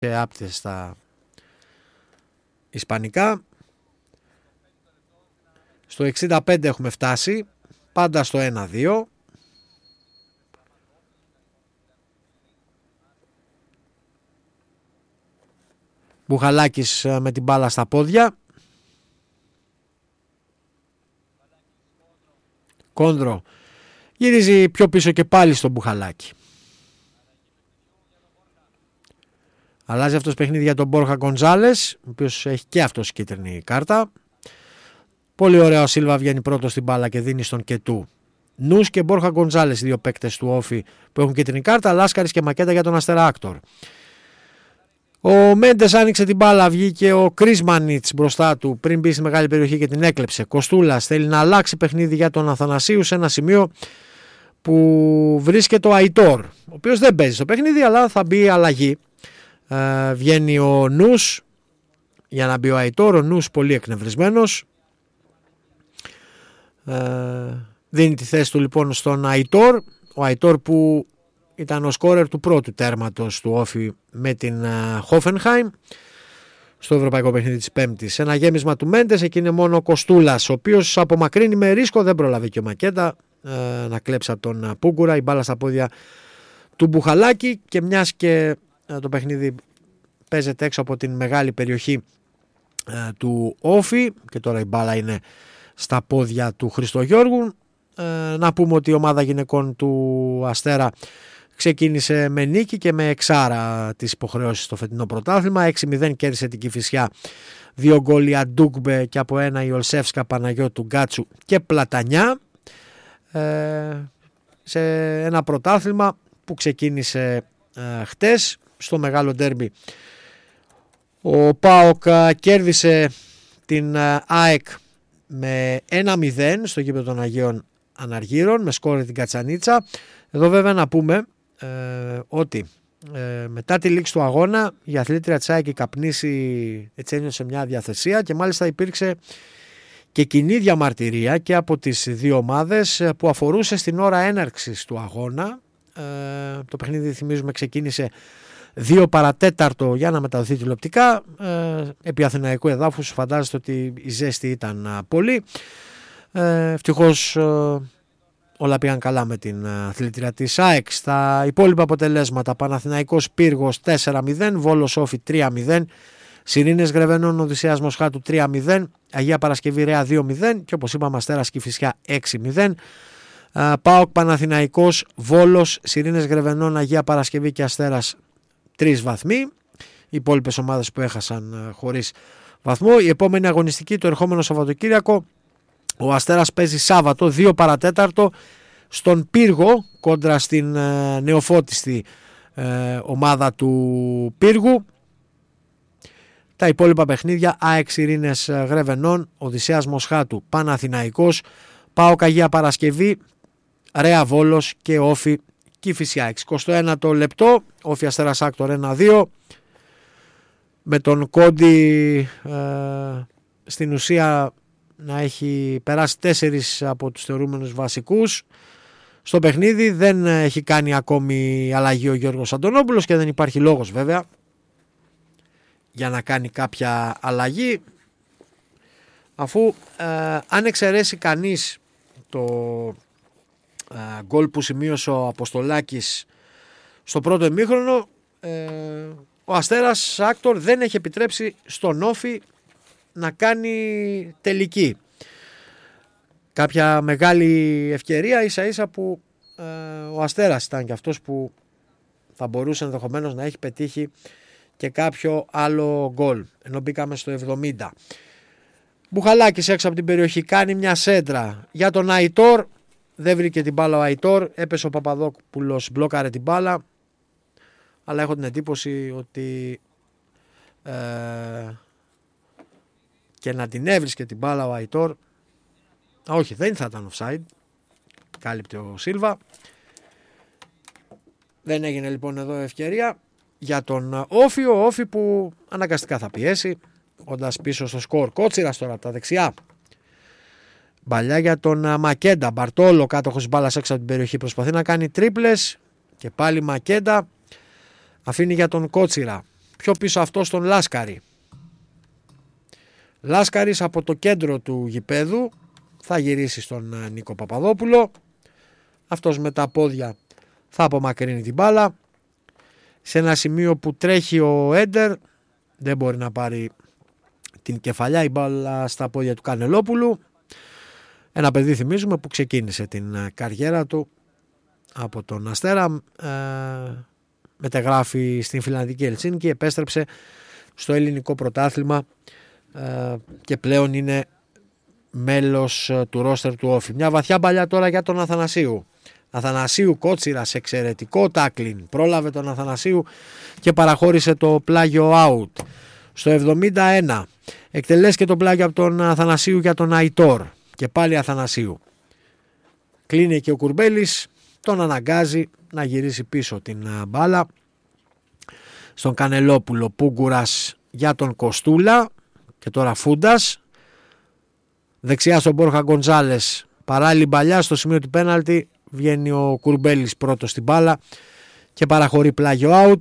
και άπτες στα ισπανικά. Στο 65 έχουμε φτάσει, πάντα στο 1-2. Μπουχαλάκης με την μπάλα στα πόδια. Κόντρο γυρίζει πιο πίσω και πάλι στο Μπουχαλάκη. Αλλάζει αυτός παιχνίδι για τον Μπόρχα Γκοντζάλες, ο οποίος έχει και αυτός κίτρινη κάρτα. Πολύ ωραία, ο Σίλβα βγαίνει πρώτο στην μπάλα και δίνει στον Κετού. Νους και Μπόρχα Γκοντζάλες, δύο παίκτες του Όφι που έχουν κίτρινη κάρτα. Λάσκαρης και Μακέτα για τον Αστέρα Άκτορ. Ο Μέντες άνοιξε την μπάλα, βγήκε ο Κρίσμανιτς μπροστά του πριν μπει στη μεγάλη περιοχή και την έκλεψε. Κοστούλας θέλει να αλλάξει παιχνίδι για τον Αθανασίου σε ένα σημείο που βρίσκεται ο Αϊτόρ, ο οποίος δεν παίζει στο παιχνίδι αλλά θα μπει αλλαγή. Βγαίνει ο Νους για να μπει ο Αϊτόρ, ο Νους πολύ εκνευρισμένος. Δίνει τη θέση του λοιπόν στον Αϊτόρ, ο Αϊτόρ που ήταν ο σκόρερ του πρώτου τέρματος του Όφι με την Χόφενχάιμ στο ευρωπαϊκό παιχνίδι της Πέμπτης. Ένα γέμισμα του Μέντες, εκεί είναι μόνο ο Κοστούλας, ο οποίος απομακρύνει με ρίσκο, δεν προλαβεί και ο Μακέτα να κλέψει από τον Πούγκουρα. Η μπάλα στα πόδια του Μπουχαλάκη και μιας και το παιχνίδι παίζεται έξω από την μεγάλη περιοχή του Όφι και τώρα η μπάλα είναι στα πόδια του Χριστογιώργου. Να πούμε ότι η ομάδα γυναικών του Αστέρα ξεκίνησε με νίκη και με εξάρα τις υποχρεώσεις στο φετινό πρωτάθλημα. 6-0 κέρδισε την Κηφισιά, 2 γκολ η Αντούγκμπε και από ένα η Ολσεύσκα, Παναγιώτου, Γκάτσου και Πλατανιά, σε ένα πρωτάθλημα που ξεκίνησε χτες στο μεγάλο ντέρμπι. Ο ΠΑΟΚ κέρδισε την ΑΕΚ με 1-0 στο γήπεδο των Αγίων Αναργύρων με σκόρ την Κατσανίτσα. Εδώ βέβαια να πούμε ότι μετά τη λήξη του αγώνα η αθλήτρια της ΑΕΚ, η Καπνίση, έτσι ένιωσε μια διαθεσία και μάλιστα υπήρξε και κοινή διαμαρτυρία και από τις δύο ομάδες που αφορούσε στην ώρα έναρξης του αγώνα. Το παιχνίδι, θυμίζουμε, ξεκίνησε 2 παρατέταρτο για να μεταδοθεί τηλεοπτικά. Επί αθηναϊκού εδάφους φαντάζεστε ότι η ζέστη ήταν πολύ. Ευτυχώς όλα πήγαν καλά με την αθλήτρια της ΑΕΚ. Στα υπόλοιπα αποτελέσματα, Παναθηναϊκός Πύργος 4-0, Βόλος Όφι 3-0, Σιρήνες Γρεβενών Οδυσσέας Μοσχάτου 3-0, Αγία Παρασκευή Ρέα 2-0 και όπως είπαμε Αστέρας Κηφισιά 6-0. ΠΑΟΚ Παναθηναϊκός Βόλος Σιρήνες Γρεβενών Αγία Παρασκευή και Αστέρας 3 βαθμοί. Οι υπόλοιπες ομάδες που έχασαν χωρίς βαθμό. Η επόμενη αγωνιστική το ερχόμενο Σαββατοκύριακο, ο Αστέρας παίζει Σάββατο 2 παρατέταρτο στον Πύργο κόντρα στην νεοφώτιστη ομάδα του Πύργου. Τα υπόλοιπα παιχνίδια, ΑΕΚ Ειρήνες Γρεβενών, Οδυσσέας Μοσχάτου, Παναθηναϊκός, ΠΑΟΚ Αγία Παρασκευή, Ρέα Βόλος και Όφι Κηφισιά. 21ο λεπτό, Όφι Αστέρας Άκτορ 1-2, με τον Κόντι στην ουσία να έχει περάσει 4 από τους θεωρούμενους βασικούς στο παιχνίδι. Δεν έχει κάνει ακόμη αλλαγή ο Γιώργος Αντωνόπουλος και δεν υπάρχει λόγος βέβαια για να κάνει κάποια αλλαγή, αφού αν εξαιρέσει κανείς το γκολ που σημείωσε ο Αποστολάκης στο πρώτο ημίχρονο, ο Αστέρας Άκτορ δεν έχει επιτρέψει στον Όφι να κάνει τελική. Κάποια μεγάλη ευκαιρία ίσα ίσα που ο Αστέρας ήταν και αυτός που θα μπορούσε ενδεχομένως να έχει πετύχει και κάποιο άλλο γκολ, ενώ μπήκαμε στο 70. Μπουχαλάκης έξω από την περιοχή κάνει μια σέντρα για τον Αϊτόρ, δεν βρήκε την μπάλα ο Αϊτόρ, έπεσε ο Παπαδόπουλος, μπλόκαρε την μπάλα, αλλά έχω την εντύπωση ότι και να την έβρισκε την μπάλα ο Αϊτόρ, όχι, δεν θα ήταν offside, κάλυπτε ο Σίλβα. Δεν έγινε λοιπόν εδώ ευκαιρία για τον Όφι, ο Όφι που αναγκαστικά θα πιέσει όντας πίσω στο σκορ. Κότσιρας τώρα από τα δεξιά, μπαλιά για τον Μακέντα, Μπαρτόλο κάτοχος μπάλας έξω από την περιοχή, προσπαθεί να κάνει τρίπλες και πάλι Μακέντα, αφήνει για τον Κότσιρα, πιο πίσω αυτό στον Λάσκαρη. Λάσκαρης από το κέντρο του γηπέδου θα γυρίσει στον Νίκο Παπαδόπουλο. Αυτός με τα πόδια θα απομακρύνει την μπάλα. Σε ένα σημείο που τρέχει ο Έντερ, δεν μπορεί να πάρει την κεφαλιά, η μπάλα στα πόδια του Κανελόπουλου. Ένα παιδί, θυμίζουμε, που ξεκίνησε την καριέρα του από τον Αστέρα, μετεγράφει στην φιλανδική Ελσίνκη, επέστρεψε στο ελληνικό πρωτάθλημα και πλέον είναι μέλος του ρόστερ του Όφη. Μια βαθιά παλιά τώρα για τον Αθανασίου. Αθανασίου Κότσιρας, εξαιρετικό τάκλιν, πρόλαβε τον Αθανασίου και παραχώρησε το πλάγιο out. Στο 71 εκτελέστηκε το πλάγιο από τον Αθανασίου για τον Αϊτόρ και πάλι Αθανασίου. Κλείνει και ο Κουρμπέλης, τον αναγκάζει να γυρίσει πίσω την μπάλα στον Κανελόπουλο. Πούγκουρας για τον Κοστούλα και τώρα Φούντας. Δεξιά στον Μπόρχα Γκοντζάλες, παράλληλη μπαλιά στο σημείο του πέναλτι. Βγαίνει ο Κουρμπέλης πρώτος στην μπάλα και παραχωρεί πλάγιο out.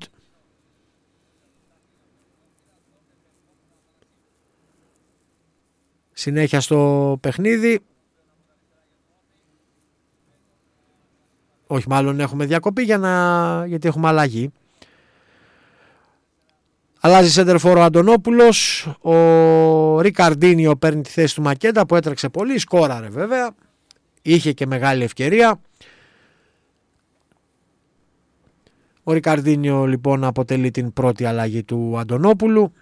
Συνέχεια στο παιχνίδι. Όχι, μάλλον έχουμε διακοπή γιατί έχουμε αλλαγή. Αλλάζει σέντερφορ ο Αντωνόπουλος. Ο Ρικαρντίνιο παίρνει τη θέση του Μακέντα που έτρεξε πολύ. Σκόραρε βέβαια. Είχε και μεγάλη ευκαιρία. Ο Ρικαρντίνιο λοιπόν αποτελεί την πρώτη αλλαγή του Αντωνόπουλου.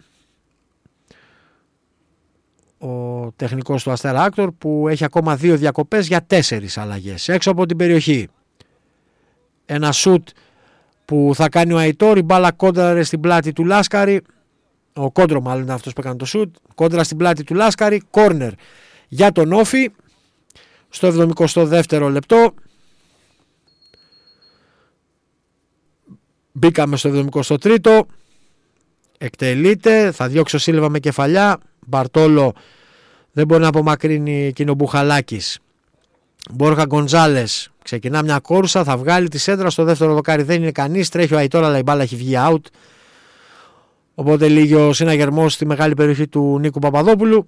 Ο τεχνικός του Αστέρα Άκτορ που έχει ακόμα 2 διακοπές για 4 αλλαγές έξω από την περιοχή. Ένα σουτ που θα κάνει ο Αϊτόρ, η μπάλα κόντραρε στην πλάτη του Λάσκαρη. Ο Κόντρο μάλλον είναι αυτός που έκανε το σουτ. Κόντρα στην πλάτη του Λάσκαρη. Κόρνερ για τον Όφη στο 72ο λεπτό. Μπήκαμε στο 73ο. Εκτελείται. Θα διώξει ο Σίλβα με κεφαλιά. Μπαρτόλο δεν μπορεί να απομακρύνει εκείνο Μπουχαλάκης. Μπόρχα Γκοντζάλες ξεκινά μια κόρουσα, θα βγάλει τη σέντρα στο δεύτερο δοκάρι, δεν είναι κανείς, τρέχει ο Αϊτόρ αλλά η μπάλα έχει βγει out, οπότε λύγει ο συναγερμός στη μεγάλη περιοχή του Νίκου Παπαδόπουλου.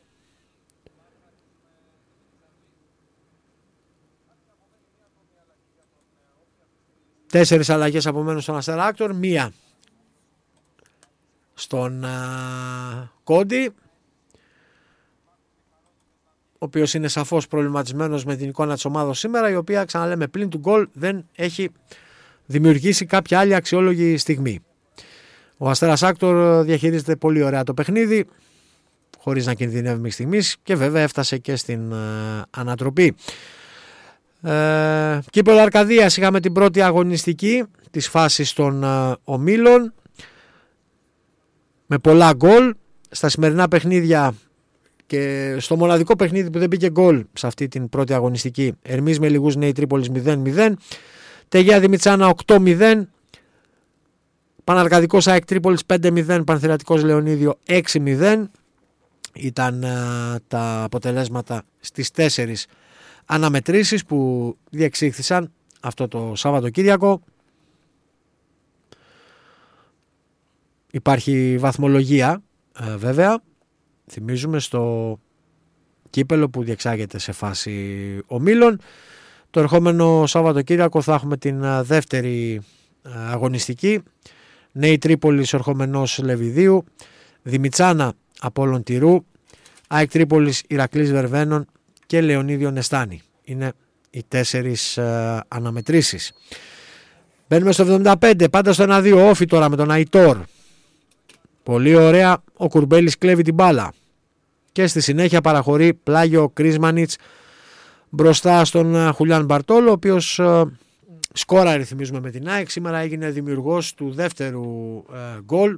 Τέσσερις αλλαγές απομένουν στον Αστέρα Άκτορ, μία στον Κόντι, ο οποίος είναι σαφώς προβληματισμένος με την εικόνα της ομάδας σήμερα, η οποία, ξαναλέμε, πλην του γκολ δεν έχει δημιουργήσει κάποια άλλη αξιόλογη στιγμή. Ο Αστέρας Άκτορ διαχειρίζεται πολύ ωραία το παιχνίδι, χωρίς να κινδυνεύει μέχρι στιγμής και βέβαια έφτασε και στην ανατροπή. Κύπελλο Αρκαδίας, είχαμε την πρώτη αγωνιστική της φάσης των ομίλων με πολλά γκολ. Στα σημερινά παιχνίδια και στο μοναδικό παιχνίδι που δεν πήγε γκολ σε αυτή την πρώτη αγωνιστική, Ερμής με Λιγούς Νέη Τρίπολης 0-0, Τεγιά Δημητσάνα 8-0, Παναρκαδικός ΑΕΚ Τρίπολης 5-0, Πανθυρατικός Λεωνίδιο 6-0. Ήταν τα αποτελέσματα στις 4 αναμετρήσεις που διεξήχθησαν αυτό το Σαββατοκύριακο. Υπάρχει βαθμολογία βέβαια, θυμίζουμε, στο κύπελλο που διεξάγεται σε φάση ομίλων. Το ερχόμενο Σαββατοκύριακο θα έχουμε την δεύτερη αγωνιστική. Νέη Τρίπολης Ερχομενός Λεβιδίου, Δημητσάνα Απόλλων Τυρού, ΑΕΚ Τρίπολης Ηρακλής Βερβαίνων και Λεωνίδιο Νεστάνη. Είναι οι 4 αναμετρήσεις. Μπαίνουμε στο 75, πάντα στο 1-2, Όφη τώρα με τον Αϊτόρ. Πολύ ωραία, ο Κουρμπέλης κλέβει την μπάλα και στη συνέχεια παραχωρεί πλάγιο Κρίσμανιτς μπροστά στον Χουλιάν Μπαρτόλο, ο οποίος σκόραρε, θυμίζουμε, με την ΑΕΚ. Σήμερα έγινε δημιουργός του δεύτερου γκολ,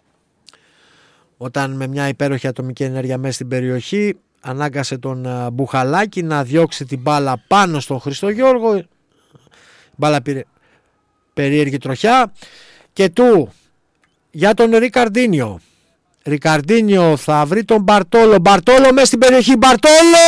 όταν με μια υπέροχη ατομική ενέργεια μέσα στην περιοχή ανάγκασε τον Μπουχαλάκη να διώξει την μπάλα πάνω στον Χριστογιώργο. Η μπάλα πήρε περίεργη τροχιά και για τον Ρικαρντίνιο. Ρικαρντίνιο θα βρει τον Μπαρτόλο. Μπαρτόλο μέσα στην περιοχή. Μπαρτόλο!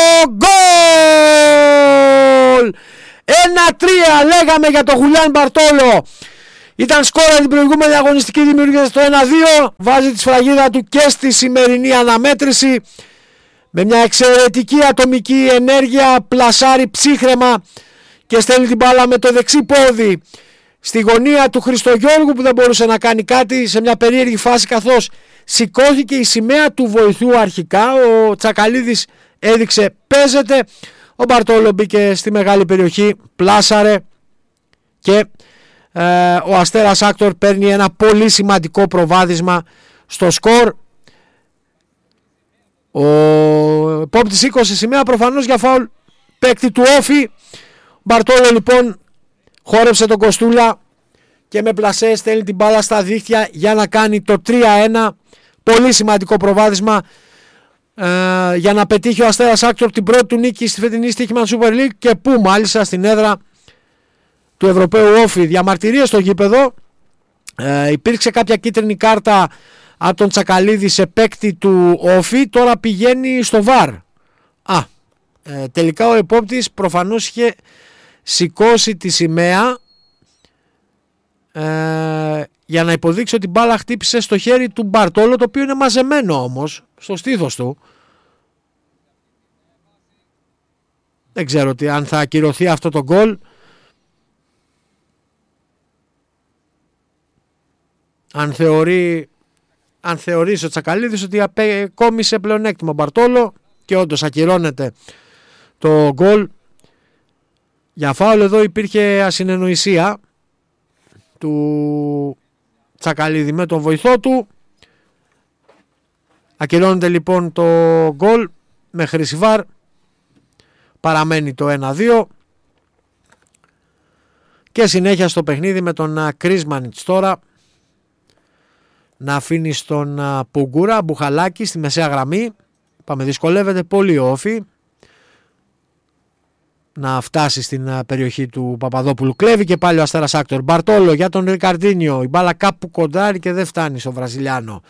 Γκολ! 1-3 λέγαμε για τον Χουλιάν Μπαρτόλο. Ήταν σκόρα την προηγούμενη αγωνιστική, δημιουργία στο 1-2. Βάζει τη σφραγίδα του και στη σημερινή αναμέτρηση. Με μια εξαιρετική ατομική ενέργεια πλασάρει ψύχρεμα και στέλνει την μπάλα με το δεξί πόδι στη γωνία του Χριστογιώργου, που δεν μπορούσε να κάνει κάτι σε μια περίεργη φάση, καθώς σηκώθηκε η σημαία του βοηθού αρχικά. Ο Τσακαλίδης έδειξε παίζεται. Ο Μπαρτόλο μπήκε στη μεγάλη περιοχή, πλάσαρε και ο Αστέρας Άκτορ παίρνει ένα πολύ σημαντικό προβάδισμα στο σκορ. Ο επόπτης σήκωσε σημαία προφανώς για φάουλ παίκτη του Όφη. Ο Μπαρτόλο λοιπόν χόρεψε τον Κοστούλα και με πλασέ στέλνει την μπάλα στα δίχτυα για να κάνει το 3-1. Πολύ σημαντικό προβάδισμα για να πετύχει ο Αστέρας Άκτορ την πρώτη του νίκη στη φετινή Στοίχημαν Super League, και που μάλιστα στην έδρα του Ευρωπαίου Όφη. Διαμαρτυρίες στο γήπεδο. Υπήρξε κάποια κίτρινη κάρτα από τον Τσακαλίδη σε παίκτη του Όφη. Τώρα πηγαίνει στο VAR. Τελικά ο επόπτης προφανώς είχε σηκώσει τη σημαία για να υποδείξει ότι η μπάλα χτύπησε στο χέρι του Μπαρτόλο, το οποίο είναι μαζεμένο όμως στο στήθος του. Δεν ξέρω αν θα ακυρωθεί αυτό το γκολ. Αν θεωρήσει ο Τσακαλίδης ότι κόμισε πλεονέκτημα ο Μπαρτόλο και όντως ακυρώνεται το γκολ. Για φάουλ εδώ υπήρχε ασυνεννοησία του Τσακαλίδη με τον βοηθό του. Ακυρώνεται λοιπόν το γκολ με χρήση VAR. Παραμένει το 1-2 και συνέχεια στο παιχνίδι με τον Κρίσμανιτς τώρα να αφήνει στον Πουγκούρα Μπουχαλάκη στη μεσαία γραμμή. Πάμε, δυσκολεύεται πολύ ο Όφη να φτάσει στην περιοχή του Παπαδόπουλου. Κλέβει και πάλι ο Αστέρας Άκτορ. Μπαρτόλο για τον Ρικαρντίνιο. Η μπάλα κάπου κοντάρει και δεν φτάνει στο Βραζιλιάνο.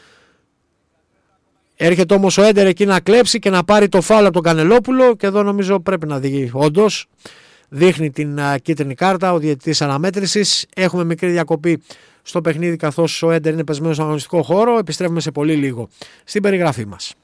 Έρχεται όμως ο Έντερ εκεί να κλέψει και να πάρει το φάουλ από τον Κανελόπουλο, και εδώ νομίζω πρέπει να δει όντως. Δείχνει την κίτρινη κάρτα ο διαιτητής αναμέτρησης. Έχουμε μικρή διακοπή στο παιχνίδι καθώς ο Έντερ είναι πεσμένος στον αγωνιστικό χώρο. Επιστρέφουμε σε πολύ λίγο στην περιγραφή μας.